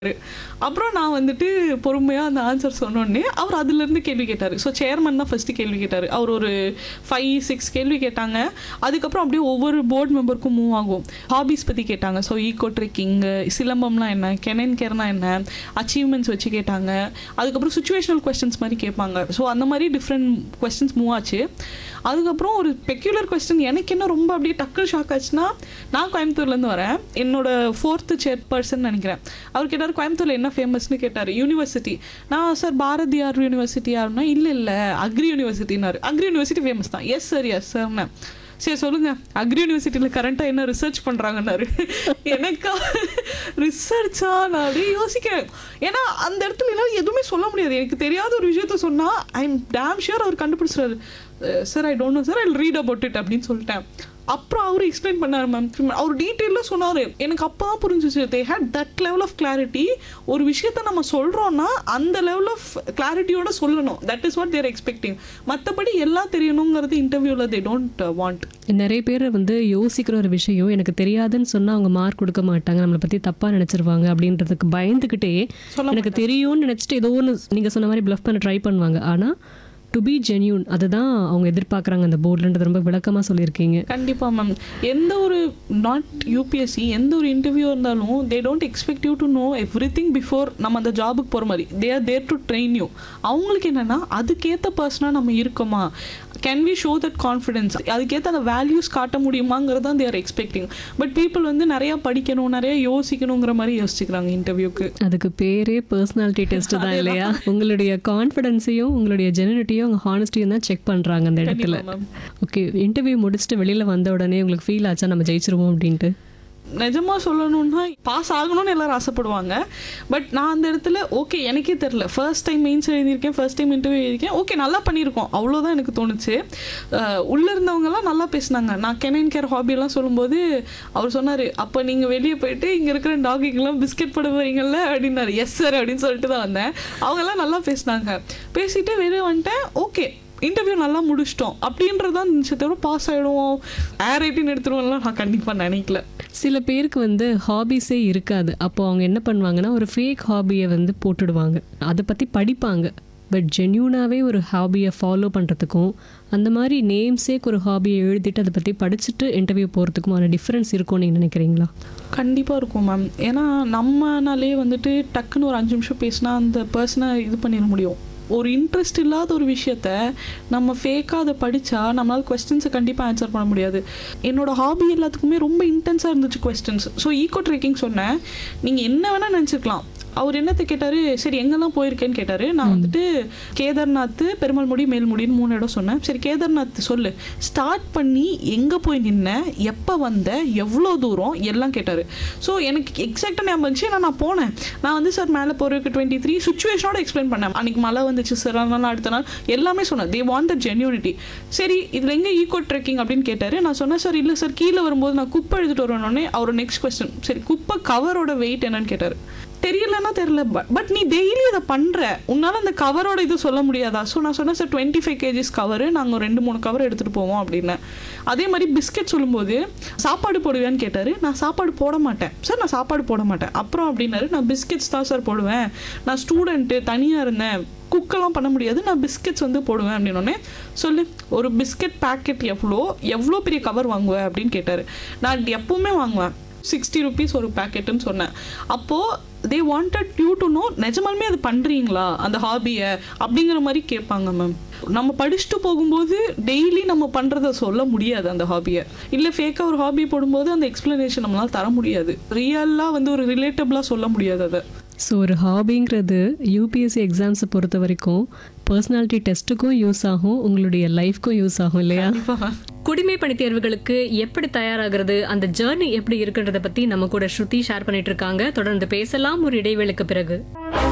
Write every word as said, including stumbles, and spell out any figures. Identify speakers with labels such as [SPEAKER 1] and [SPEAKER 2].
[SPEAKER 1] அப்புறம் நான் வந்துட்டு பொறுமையாக அந்த ஆன்சர் சொன்னோடனே அவர் அதுலேருந்து கேள்வி கேட்டார். ஸோ சேர்மன் தான் ஃபஸ்ட்டு கேள்வி கேட்டார். அவர் ஒரு ஃபைவ் சிக்ஸ் கேள்வி கேட்டாங்க. அதுக்கப்புறம் அப்படியே ஒவ்வொரு போர்டு மெம்பருக்கும் மூவ் ஆகும். ஹாபீஸ் பற்றி கேட்டாங்க. ஸோ ஈகோ ட்ரெக்கிங், சிலம்பம்லாம் என்ன, கெனன் கேர்னா என்ன, அச்சீவ்மெண்ட்ஸ் வச்சு கேட்டாங்க. அதுக்கப்புறம் சுச்சுவேஷனல் கொஸ்டின்ஸ் மாதிரி கேட்பாங்க. ஸோ அந்த மாதிரி டிஃப்ரெண்ட் கொஸ்டின்ஸ் மூவ் ஆச்சு. அதுக்கப்புறம் ஒரு பெக்யூலர் கொஸ்டின் எனக்கு என்ன ரொம்ப அப்படியே டக்கு ஷாக் ஆச்சுன்னா, நான் கோயம்புத்தூர்லேருந்து வரேன். என்னோட ஃபோர்த்து சேர் பர்சன் நினைக்கிறேன். அவர் கேட்டார் கோயம்புத்தூரில் என்ன ஃபேமஸ்னு கேட்டார். யூனிவர்சிட்டி. நான் சார் பாரதியார் யூனிவர்சிட்டி யாருன்னா இல்லை இல்லை அக்ரி யூனிவர்சிட்டினாரு. அக்ரி யூனிவர்சிட்டி ஃபேமஸ் தான். Yes sir yes சார்ண்ணே. சரி சொல்லுங்கள், அக்ரி யூனிவர்சிட்டியில் கரண்ட்டாக என்ன ரிசர்ச் பண்ணுறாங்கன்னாரு. எனக்கா ரிசர்ச்சா? நான் அப்படியே யோசிக்கிறேன். ஏன்னா அந்த இடத்துல என்னால் எதுவுமே சொல்ல முடியாது. எனக்கு தெரியாத ஒரு விஷயத்த சொன்னால் I am dam sure our கண்டுபிடிச்சிடாரு. Sir I don't know sir, I will read about it அப்படின்னு சொல்லிட்டேன். அப்புறம் அவர் எக்ஸ்பிளைன் பண்ணார் மேம். அவர் டீட்டெயிலாக சொன்னார். எனக்கு அப்போ தான் புரிஞ்சிச்சு. They had that level of clarity. ஒரு விஷயத்த நம்ம சொல்கிறோன்னா அந்த லெவல் ஆஃப் கிளாரிட்டியோட சொல்லணும். That is what there expecting. மற்றபடி எல்லாம் தெரியணுங்கிறது இன்டர்வியூவில் தே டோன்ட் வாண்ட்.
[SPEAKER 2] நிறைய பேர் வந்து யோசிக்கிற ஒரு விஷயம் எனக்கு தெரியாதுன்னு சொன்னால் அவங்க மார்க் கொடுக்க மாட்டாங்க, நம்மளை பற்றி தப்பாக நினச்சிருவாங்க அப்படின்றதுக்கு பயந்துக்கிட்டே எனக்கு தெரியும்னு நினச்சிட்டு ஏதோ ஒன்று நீங்கள் சொன்ன மாதிரி ப்ளஃப் பண்ண ட்ரை பண்ணுவாங்க. ஆனால் டு பி ஜென்யூன் அதுதான் அவங்க எதிர்பார்க்குறாங்க அந்த போர்டுன்றது ரொம்ப விளக்கமாக சொல்லியிருக்கீங்க.
[SPEAKER 1] கண்டிப்பாக மேம். எந்த ஒரு நாட் யூபிஎஸ்சி எந்த ஒரு இன்டர்வியூ இருந்தாலும் they don't expect you to know every thing before நம்ம அந்த ஜாபுக்கு போகிற மாதிரி. They are there to train you. அவங்களுக்கு என்னென்னா அதுக்கேற்ற பர்சனாக நம்ம இருக்கோமா, can we show that confidence, அதுக்கேற்ற அந்த வேல்யூஸ் காட்ட முடியுமாங்கிறது தான் they are expecting. But people வந்து நிறையா படிக்கணும், நிறையா யோசிக்கணுங்கிற மாதிரி யோசிச்சுக்கிறாங்க இன்டர்வியூக்கு.
[SPEAKER 2] அதுக்கு பேரே பர்சனாலிட்டி டெஸ்ட் தான் இல்லையா? உங்களுடைய கான்ஃபிடென்ஸையும் உங்களுடைய ஜெனுனிட்டியும் அவங்க ஹானஸ்டியும் தான் செக் பண்ணுறாங்க அந்த இடத்துல. ஓகே, இன்டர்வியூ முடிச்சுட்டு வெளியில் வந்த உடனே உங்களுக்கு ஃபீல் ஆச்சா நம்ம ஜெயிச்சிருவோம் அப்படின்ட்டு?
[SPEAKER 1] நிஜமாக சொல்லணுன்னா பாஸ் ஆகணும்னு எல்லோரும் ஆசைப்படுவாங்க. பட் நான் அந்த இடத்துல ஓகே எனக்கே தெரில. ஃபர்ஸ்ட் டைம் மெயின்ஸ் எழுதியிருக்கேன், ஃபர்ஸ்ட் டைம் இன்டர்வியூ எழுதியிருக்கேன். ஓகே நல்லா பண்ணியிருக்கோம், அவ்வளோதான் எனக்கு தோணுச்சு. உள்ளே இருந்தவங்கலாம் நல்லா பேசினாங்க. நான் கெனன் கேர் ஹாபியெல்லாம் சொல்லும்போது அவர் சொன்னார், அப்போ நீங்கள் வெளியே போயிட்டு இங்கே இருக்கிற டாகிக்கெல்லாம் பிஸ்கெட் போட போகிறீங்கல்ல அப்படின்னாரு. எஸ் சார் அப்படின்னு சொல்லிட்டு தான் வந்தேன். அவங்கெல்லாம் நல்லா பேசினாங்க. பேசிட்டு வெளியே வந்துட்டேன். ஓகே இன்டர்வியூ நல்லா முடிச்சிட்டோம் அப்படின்றதான் இருந்துச்சு. தவிர பாஸ் ஆகிடுவோம் ஏர் ஐட்டின்னு எடுத்துருவோம்லாம் நான் கண்டிப்பாக நினைக்கல.
[SPEAKER 2] சில பேருக்கு வந்து ஹாபிஸே இருக்காது. அப்போ அவங்க என்ன பண்ணுவாங்கன்னா ஒரு ஃபேக் ஹாபியை வந்து போட்டுடுவாங்க. அதை பற்றி படிப்பாங்க. பட் ஜென்யூனாகவே ஒரு ஹாபியை ஃபாலோ பண்ணுறதுக்கும் அந்த மாதிரி நேம்ஸேக்கு ஒரு ஹாபியை எழுதிட்டு அதை பற்றி படிச்சுட்டு இன்டர்வியூ போகிறதுக்குமான டிஃப்ரென்ஸ் இருக்கும்னு நீங்கள் நினைக்கிறீங்களா?
[SPEAKER 1] கண்டிப்பாக இருக்கும் மேம். ஏன்னா நம்மனாலே வந்துட்டு டக்குன்னு ஒரு அஞ்சு நிமிஷம் பேசினா அந்த பர்சனை இது பண்ணிட முடியும். ஒரு இன்ட்ரெஸ்ட் இல்லாத ஒரு விஷயத்த நம்ம ஃபேக்காக அதை படித்தா நம்மளால் கொஸ்டின்ஸை கண்டிப்பாக ஆன்சர் பண்ண முடியாது. என்னோடய ஹாபி எல்லாத்துக்குமே ரொம்ப இன்டென்ஸாக இருந்துச்சு கொஸ்டின்ஸ். ஸோ ஈகோ ட்ரெக்கிங் சொன்னேன். நீங்கள் என்ன வேணால் நினச்சிருக்கலாம். அவர் என்னத்தை கேட்டார், சரி எங்கெல்லாம் போயிருக்கேன்னு கேட்டார். நான் வந்துட்டு கேதார்நாத், பெருமாள்முடி, மேல்முடின்னு மூணு இடம் சொன்னேன். சரி கேதார்நாத் சொல்லு, ஸ்டார்ட் பண்ணி எங்கே போய் நின்ன, எப்போ வந்த, எவ்வளோ தூரம் எல்லாம் கேட்டார். ஸோ எனக்கு எக்ஸாக்டாக ஞாபகம் இருந்துச்சு. ஏன்னா நான் போனேன். நான் வந்து சார் மேலே போகிறதுக்கு டுவெண்ட்டி த்ரீ சுச்சுவேஷனோட எக்ஸ்பிளைன் பண்ணேன். அன்றைக்கி மழை வந்துச்சு சார், அதனால அடுத்த நாள் எல்லாமே சொன்னேன். They want that genuinity. சரி இதில் எங்கே ஈகோ ட்ரெக்கிங் அப்படின்னு கேட்டார். நான் சொன்னேன் சார் இல்லை சார் கீழே வரும்போது நான் குப்பை எடுத்துகிட்டு வரணுன்னே அவர் நெக்ஸ்ட் கொஸ்டின், சரி குப்பை கவரோட வெயிட் என்னன்னு கேட்டார். தெரியலன்னா தெரியல, பட் நீ டெய்லி அதை பண்ணுற, உன்னால் அந்த கவரோட இது சொல்ல முடியாதா? ஸோ நான் சொன்னேன் sir twenty five KGs cover, நாங்கள் ரெண்டு மூணு கவர் எடுத்துகிட்டு போவோம் அப்படின்னு. அதே மாதிரி பிஸ்கெட் சொல்லும்போது சாப்பாடு போடுவேன்னு கேட்டார். நான் சாப்பாடு போட மாட்டேன் சார், நான் சாப்பாடு போட மாட்டேன். அப்புறம் அப்படின்னாரு, நான் பிஸ்கெட்ஸ் தான் சார் போடுவேன், நான் ஸ்டூடெண்ட்டு தனியாக இருந்தேன், குக்கெல்லாம் பண்ண முடியாது, நான் பிஸ்கெட்ஸ் வந்து போடுவேன் அப்படின்னோடனே. சொல்லு ஒரு பிஸ்கெட் பேக்கெட் எவ்வளோ எவ்வளோ பெரிய கவர் வாங்குவேன் அப்படின்னு கேட்டார். நான் எப்போவுமே வாங்குவேன் சிக்ஸ்டி ருபீஸ் ஒரு பேக்கெட்டுன்னு சொன்னேன். அப்போது they wanted you to know நிஜமாலுமே அது பண்ணுறீங்களா அந்த ஹாபியை அப்படிங்கிற மாதிரி கேட்பாங்க மேம். நம்ம படிச்சுட்டு போகும்போது டெய்லி நம்ம பண்ணுறத சொல்ல முடியாது அந்த ஹாபியை. இல்லை ஃபேக்காக ஒரு ஹாபி போடும்போது அந்த எக்ஸ்ப்ளனேஷன் நம்மளால் தர முடியாது. ரியலாக வந்து ஒரு ரிலேட்டபிளாக சொல்ல முடியாது அதை.
[SPEAKER 2] ஸோ ஒரு ஹாபிங்கிறது யூபிஎஸ்சி எக்ஸாம்ஸை பொறுத்த வரைக்கும் பர்சனாலிட்டி டெஸ்ட்டுக்கும் யூஸ் ஆகும், உங்களுடைய லைஃப்க்கும் யூஸ் ஆகும் இல்லையா? குடிமை பணி தேர்வுகளுக்கு எப்படி தயாராகிறது, அந்த ஜேர்னி எப்படி இருக்குன்றத பற்றி நம்ம கூட ஸ்ருதி ஷேர் பண்ணிட்டு இருக்காங்க. தொடர்ந்து பேசலாம் ஒரு இடைவேளைக்கு பிறகு.